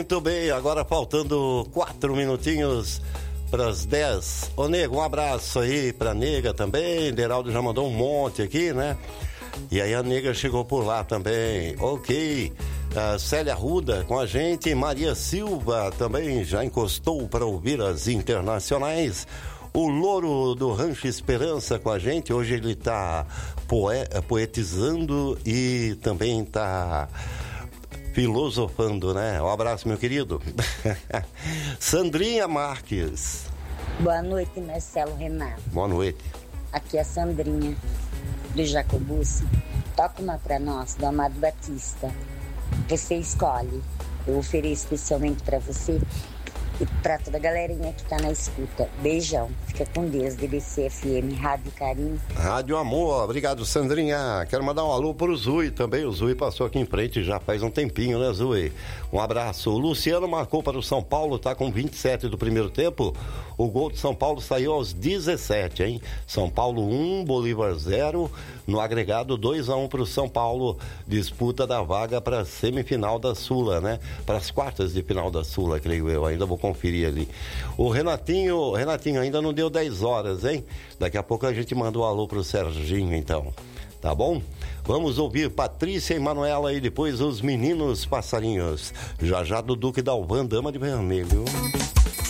Muito bem, agora faltando 4 minutinhos para as 10. Ô, Nego, um abraço aí pra Nega também. Deraldo já mandou um monte aqui, né? E aí a Nega chegou por lá também. Ok. A Célia Ruda com a gente. Maria Silva também já encostou para ouvir as internacionais. O Louro do Rancho Esperança com a gente. Hoje ele tá poetizando e também tá filosofando, né? Um abraço, meu querido. Sandrinha Marques. Boa noite, Marcelo Renato. Boa noite. Aqui é a Sandrinha, do Jacobucci. Toca uma pra nós, do Amado Batista. Você escolhe. Eu ofereço especialmente pra você e pra toda a galerinha que tá na escuta. Beijão. Fica com Deus. DBC FM, Rádio Carinho. Rádio Amor. Obrigado, Sandrinha. Quero mandar um alô pro Zui também. O Zui passou aqui em frente já faz um tempinho, né, Zui? Um abraço. O Luciano marcou para o São Paulo, tá com 27 do primeiro tempo. O gol de São Paulo saiu aos 17, hein? São Paulo 1, Bolívar 0. No agregado 2-1 pro São Paulo. Disputa da vaga para semifinal da Sula, né? Para as quartas de final da Sula, creio eu. Ainda vou conferir ali. O Renatinho ainda não deu 10 horas, hein? Daqui a pouco a gente manda um alô pro Serginho, então. Tá bom? Vamos ouvir Patrícia e Manuela e depois os Meninos Passarinhos. Já do Duque Dalvan, Dama de Vermelho.